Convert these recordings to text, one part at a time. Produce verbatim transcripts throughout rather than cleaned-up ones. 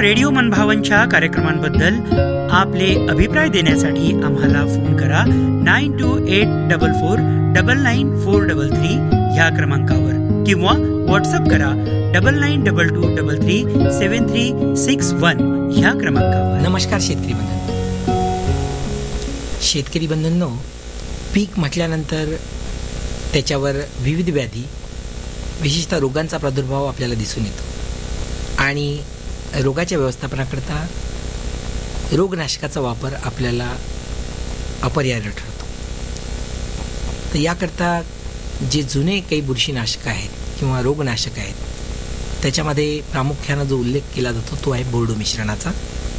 Radio मनभावनच्या कार्यक्रमांबद्दल आपले अभिप्राय देण्यासाठी आम्हाला फोन करा nine to eight double four double nine four double three ह्या क्रमांकावर किंवा व्हॉट्सअप करा double nine double two double three सेवन थ्री सिक्स वन ह्या क्रमांकावर. नमस्कार शेतकरी बंधू. शेतकरी बंधूंनो, पीक म्हटल्यानंतर त्याच्यावर विविध व्याधी, विशेषतः रोगांचा प्रादुर्भाव आपल्याला दिसून येतो आणि रोगाच्या व्यवस्थापनाकरता रोगनाशकाचा वापर आपल्याला अपरिहार्य ठरतो. तर याकरता जे जुने काही बुरशीनाशक आहेत किंवा रोगनाशक आहेत त्याच्यामध्ये प्रामुख्यानं जो उल्लेख केला जातो तो आहे बोर्डो मिश्रणाचा.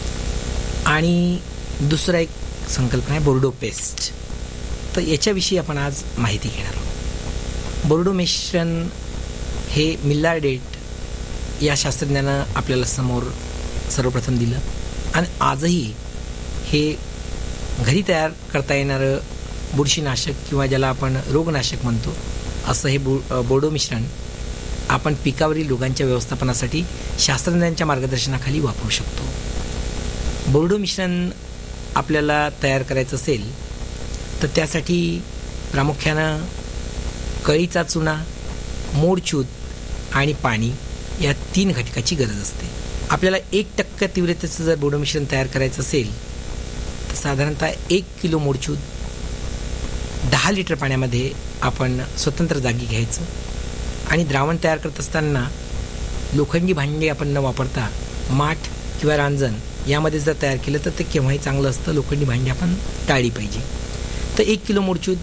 आणि दुसरा एक संकल्पना आहे बोर्डो पेस्ट. तर याच्याविषयी आपण आज माहिती घेणार आहोत. बोर्डो मिश्रण हे मिल्लार्डेट या शास्त्रज्ञानं आपल्याला समोर सर्वप्रथम दिलं आणि आजही हे घरी तयार करता येणारं बुरशीनाशक किंवा ज्याला आपण रोगनाशक म्हणतो असं हे बो बोर्डो मिश्रण आपण पिकावरील रोगांच्या व्यवस्थापनासाठी शास्त्रज्ञांच्या मार्गदर्शनाखाली वापरू शकतो. बोर्डो मिश्रण आपल्याला तयार करायचं असेल तर त्यासाठी प्रामुख्यानं कळीचा चुना, मोडचूद आणि पाणी या तीन घटकाची गरज असते. आपल्याला एक टक्का तीव्रतेचं जर बोर्डो मिश्रण तयार करायचं असेल तर साधारणतः एक किलो मोडचूद दहा लिटर पाण्यामध्ये आपण स्वतंत्र जागी घ्यायचं आणि द्रावण तयार करत असताना लोखंडी भांडे आपण न वापरता माठ किंवा रांजण यामध्ये जर तयार केलं तर ते केव्हाही चांगलं असतं. लोखंडी भांडी आपण टाळली पाहिजे. तर एक किलो मोडचूद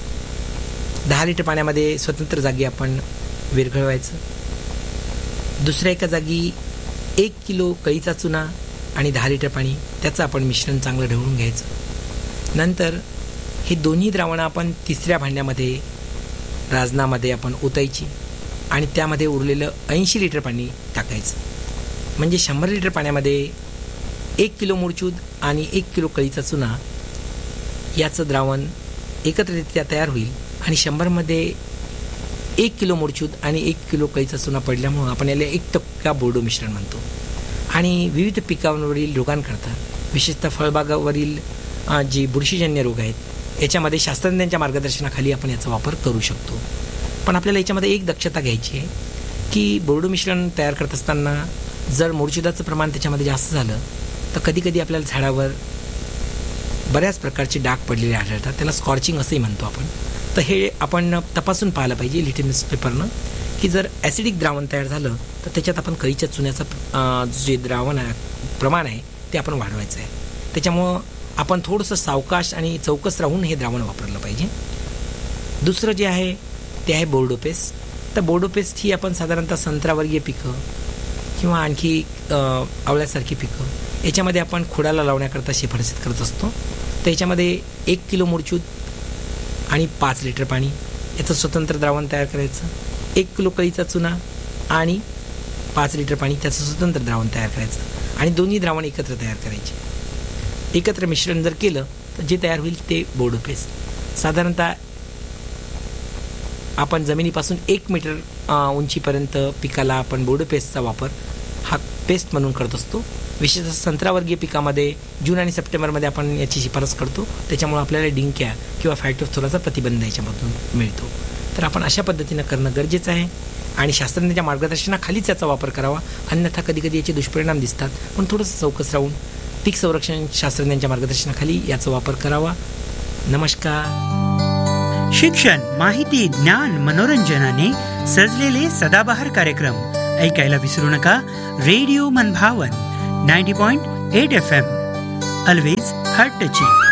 दहा लिटर पाण्यामध्ये स्वतंत्र जागी आपण विरघळवायचं. दुसऱ्या एका जागी एक किलो कळीचा चुना आणि दहा लिटर पाणी त्याचं आपण मिश्रण चांगलं ढवळून घ्यायचं. नंतर हे दोन्ही द्रावणं आपण तिसऱ्या भांड्यामध्ये राजनामध्ये आपण ओतायची आणि त्यामध्ये उरलेलं ऐंशी लिटर पाणी टाकायचं. म्हणजे शंभर लिटर पाण्यामध्ये एक किलो मोडचूद आणि एक किलो कळीचा चुना याचं द्रावण एकत्रितरित्या तयार होईल आणि शंभरमध्ये एक किलो मोडचूद आणि एक किलो कळीचा चुना पडल्यामुळं आपण याला एक टक्का बोर्डो मिश्रण म्हणतो. आणि विविध पिकांवरील रोगांकरता विशेषतः फळबागावरील जी बुरशीजन्य रोग आहेत याच्यामध्ये शास्त्रज्ञांच्या मार्गदर्शनाखाली आपण याचा वापर करू शकतो. पण आपल्याला याच्यामध्ये एक दक्षता घ्यायची आहे की बोर्डो मिश्रण तयार करत असताना जर मोडचुदाचं प्रमाण त्याच्यामध्ये जास्त झालं तर कधीकधी आपल्याला झाडावर बऱ्याच प्रकारचे डाग पडलेले आढळतात. त्याला स्कॉर्चिंग असंही म्हणतो आपण. तर हे आपण तपासून पाहिलं पाहिजे लिटमस पेपरनं की जर ॲसिडिक द्रावण तयार झालं तर त्याच्यात आपण कळीच्या चुन्याचं जे द्रावण आहे प्रमाण आहे ते आपण वाढवायचं आहे. त्याच्यामुळं आपण थोडंसं सावकाश आणि चौकस राहून हे द्रावण वापरलं पाहिजे. दुसरं जे आहे ते आहे बोर्डो पेस्ट. तर बोर्डो पेस्ट ही आपण साधारणतः संत्रावर्गीय पिकं किंवा आणखी आवळ्यासारखी पिकं याच्यामध्ये आपण खोडाला लावण्याकरता शिफारसीत करत असतो. तर याच्यामध्ये एक किलो मोडचूद आणि पाच लिटर पाणी याचं स्वतंत्र द्रावण तयार करायचं. एक किलो कळीचा चुना आणि पाच लिटर पाणी त्याचं स्वतंत्र द्रावण तयार करायचं आणि दोन्ही द्रावण एकत्र तयार करायचे. एकत्र मिश्रण जर केलं तर जे तयार होईल ते बोर्डो पेस्ट. साधारणतः आपण जमिनीपासून एक मीटर उंचीपर्यंत पिकाला आपण बोर्डो पेस्टचा वापर हा पेस्ट म्हणून करत असतो. विशेषतः संत्रावर्गीय पिकामध्ये जून आणि सप्टेंबरमध्ये आपण याची शिफारस करतो. त्याच्यामुळे आपल्याला डिंक्या किंवा फायटोफथोराचा प्रतिबंध याच्यामधून मिळतो. तर आपण अशा पद्धतीनं करणं गरजेचं आहे आणि शास्त्रज्ञांच्या मार्गदर्शनाखालीच याचा वापर करावा. अन्यथा कधी कधी याचे दुष्परिणाम दिसतात. पण थोडंसं चौकस राहून पीक संरक्षण शास्त्रज्ञांच्या मार्गदर्शनाखाली याचा वापर करावा. नमस्कार. शिक्षण, माहिती, ज्ञान, मनोरंजनाने सजलेले सदाबहार कार्यक्रम ऐकायला विसरू नका. रेडिओ मनभावन ninety point eight F M, always heart touching.